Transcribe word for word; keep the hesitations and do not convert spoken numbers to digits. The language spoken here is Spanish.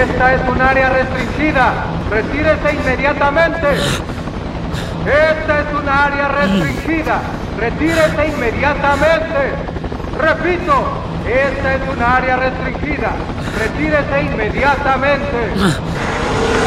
Esta es un área restringida. Retírese inmediatamente. Esta es un área restringida. Retírese inmediatamente. Repito, esta es un área restringida. Retírese inmediatamente.